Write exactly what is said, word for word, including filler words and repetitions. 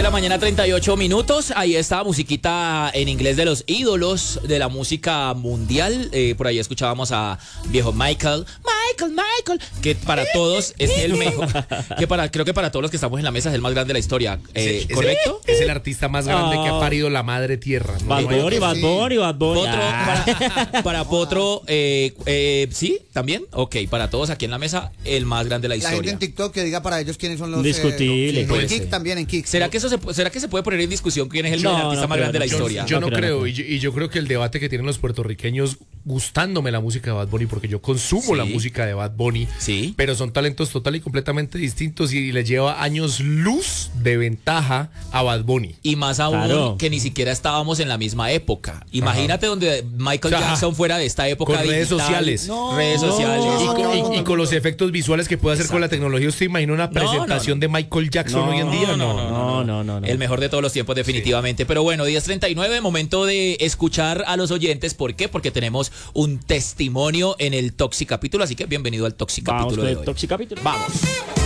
la mañana, treinta y ocho minutos. Ahí está, musiquita en inglés de los ídolos de la música mundial. Eh, por ahí escuchábamos a viejo Michael. Michael, Michael. Que para todos es el mejor. Que para, creo que para todos los que estamos en la mesa es el más grande de la historia. Eh, es, ¿Correcto? Es, es el artista más grande Oh. que ha parido la madre tierra. ¿No? Bad No hay Bunny, otro. Bad Bunny, Bad Bunny. Potro, Ah. para, para Potro, eh, eh, sí, también. Ok, para todos aquí en la mesa, el más grande de la La gente historia. en TikTok que diga para ellos quiénes son los... Indiscutible. Eh, los- Puede en Kik ser. también, en Kik. ¿Será que eso se, pu- será que se puede poner en discusión quién es el, No, el artista no más creo, grande de la no. Yo- historia? Yo no creo, creo, no y yo, y yo creo que el debate que tienen los puertorriqueños gustándome la música de Bad Bunny, porque yo consumo Sí. la música de Bad Bunny, Sí. pero son talentos total y completamente distintos y les lleva años luz de ventaja a Bad Bunny. Y más aún Claro. que ni siquiera estábamos en la misma época. Imagínate donde Michael Ajá. Jackson fuera de esta época Con redes digital, sociales. No, redes no, sociales. Y no, con, no, y- no, y no. con los efectos visuales que puede hacer con la tecnología, ¿usted imagina una No, presentación no, de Michael Jackson No, hoy en día? no, No, no, No, no, no, no. El mejor de todos los tiempos, definitivamente. Pero bueno, diez treinta y nueve, momento de escuchar a los oyentes. ¿Por qué? Porque tenemos un testimonio en el Toxicapítulo. Así que bienvenido al Vamos Toxicapítulo con de el hoy. Toxicapítulo. Vamos.